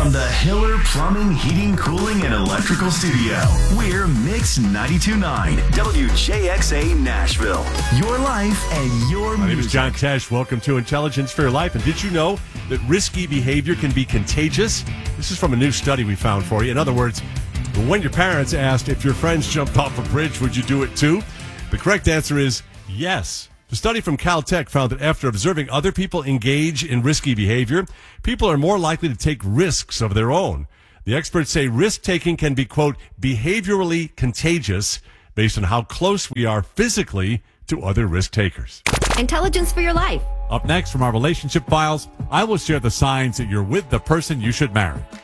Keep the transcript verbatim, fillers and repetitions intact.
From the Hiller Plumbing, Heating, Cooling, and Electrical Studio, we're Mix ninety-two point nine, W J X A Nashville. Your life and your music. My name is John Tesh. Welcome to Intelligence for Your Life. And did you know that risky behavior can be contagious? This is from a new study we found for you. In other words, when your parents asked if your friends jumped off a bridge, would you do it too? The correct answer is yes. The study from Caltech found that after observing other people engage in risky behavior, people are more likely to take risks of their own. The experts say risk-taking can be, quote, behaviorally contagious based on how close we are physically to other risk-takers. Intelligence for your life. Up next from our relationship files, I will share the signs that you're with the person you should marry.